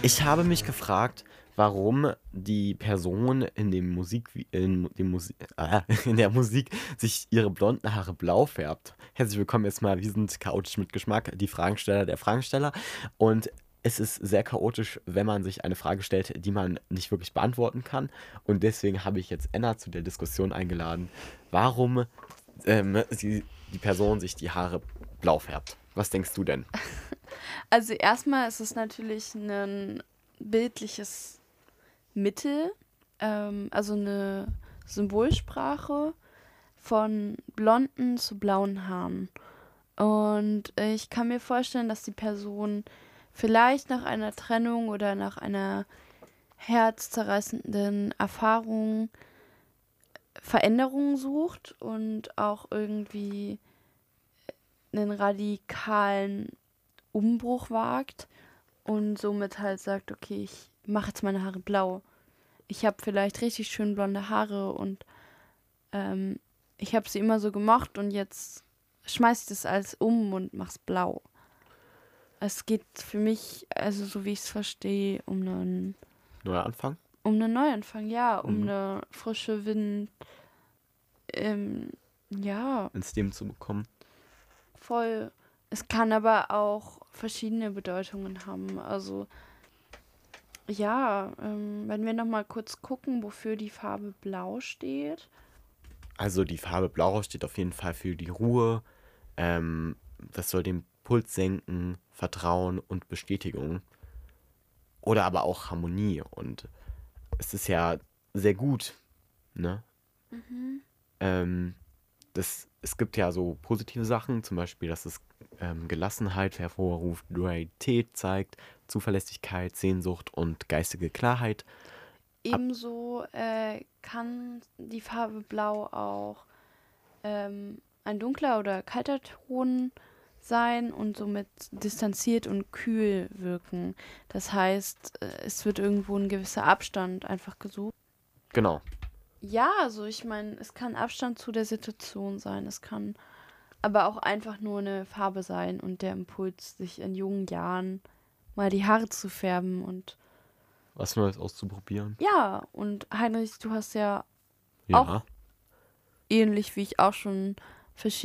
Ich habe mich gefragt, warum die Person in dem in der Musik sich ihre blonden Haare blau färbt. Herzlich willkommen erstmal, wir sind chaotisch mit Geschmack, die Fragensteller der Fragensteller. Und es ist sehr chaotisch, wenn man sich eine Frage stellt, die man nicht wirklich beantworten kann. Und deswegen habe ich jetzt Enna zu der Diskussion eingeladen, warum die Person sich die Haare blau färbt. Was denkst du denn? Also erstmal ist es natürlich ein bildliches Mittel, also eine Symbolsprache von blonden zu blauen Haaren. Und ich kann mir vorstellen, dass die Person vielleicht nach einer Trennung oder nach einer herzzerreißenden Erfahrung Veränderungen sucht und auch irgendwie einen radikalen Umbruch wagt und somit halt sagt, okay, ich mache jetzt meine Haare blau. Ich habe vielleicht richtig schön blonde Haare und ähm, ich habe sie immer so gemacht und jetzt schmeiß ich das alles um und mach's blau. Es geht für mich, also so wie ich es verstehe, Neuer Anfang? um einen Neuanfang, ja, um Mhm. eine frische Wind, ähm, ja, Ins Leben zu bekommen. voll. Es kann aber auch verschiedene Bedeutungen haben. Also ja, wenn wir noch mal kurz gucken, wofür die Farbe Blau steht. Also die Farbe Blau steht auf jeden Fall für die Ruhe. Das soll den Puls senken, Vertrauen und Bestätigung. Oder aber auch Harmonie. Und es ist ja sehr gut, ne? Mhm. Ähm, es gibt ja so positive Sachen, zum Beispiel, dass es Gelassenheit hervorruft, Loyalität zeigt, Zuverlässigkeit, Sehnsucht und geistige Klarheit. Ab, Ebenso kann die Farbe Blau auch ein dunkler oder kalter Ton sein und somit distanziert und kühl wirken. Das heißt, es wird irgendwo ein gewisser Abstand einfach gesucht. genau. Ja, also ich meine, es kann Abstand zu der Situation sein. Es kann aber auch einfach nur eine Farbe sein und der Impuls, sich in jungen Jahren mal die Haare zu färben. Und Was Neues auszuprobieren. ja, und Heinrich, du hast ja auch Ja. ähnlich wie ich auch schon verschiedene